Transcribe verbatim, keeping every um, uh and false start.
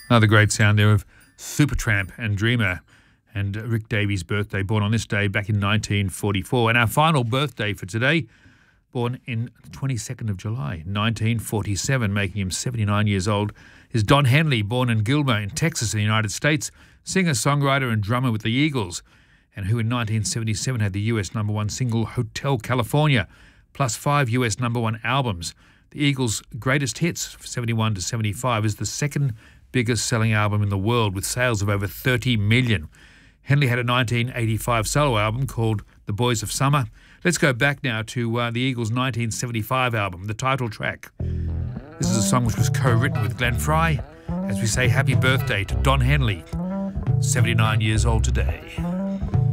Another great sound there of Supertramp and Dreamer, and Rick Davies' birthday, born on this day back in nineteen forty-four. And our final birthday for today, born in the twenty-second of July, nineteen forty-seven, making him seventy-nine years old, is Don Henley, born in Gilmer in Texas in the United States, singer, songwriter and drummer with the Eagles, and who in nineteen seventy-seven had the U S number one single Hotel California, plus five U S number one albums. The Eagles' greatest hits, seventy-one to seventy-five, is the second biggest selling album in the world with sales of over thirty million. Henley had a nineteen eighty-five solo album called The Boys of Summer. Let's go back now to uh, the Eagles' nineteen seventy-five album, the title track. This is a song which was co-written with Glenn Frey, as we say happy birthday to Don Henley, seventy-nine years old today.